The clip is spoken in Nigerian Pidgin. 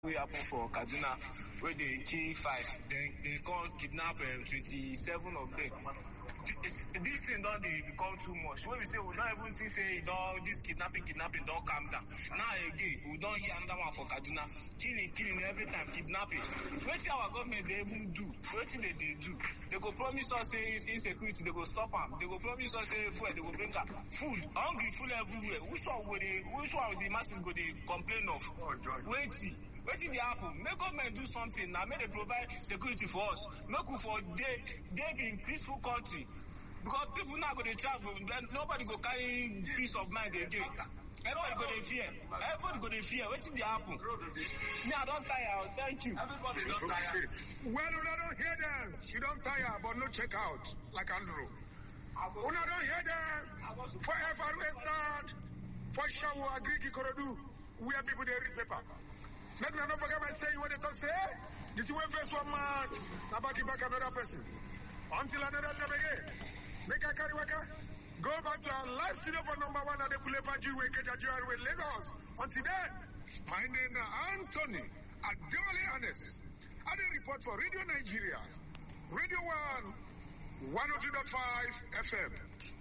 wey happen for Kaduna wey dey kill 5, then they come kidnap 27 of them. This thing don dey become too much. Wey we say we don't even think say this kidnapping don calm down. Now again, we don hear another one for Kaduna. Killing every time, kidnapping. Wetin our government dey even do? Wetin they do? They go promise us say insecurity, they go stop am. They go promise us say fuel, they go bring am. Food, hungry full everywhere. Which one the masses go dey complain of? Wetin dey happen? Make government do something now. Make they provide security for us. Make we for dey in peaceful country. Because people now go dey travel, then nobody go carry peace of mind again. Everybody go dey fear. Wetin dey happen? Me, I don tire. Thank you. Everybody don tire. Well, una don't hear them. You don't tire, but no check out like Andrew. Una don't hear them. For FRA start, for Shawu Agriki Korodu, where people they read paper. Make me not forget my saying when they talk say, this is when first one man, now back another person. Until another time again. Make a carry waka. Go back to our live studio for number 1 at the Kulefaji Way, Kejaju with Lagos. Until then, my name is Anthony Adewale Anes. I dey report for Radio Nigeria. Radio 1, 102.5 FM.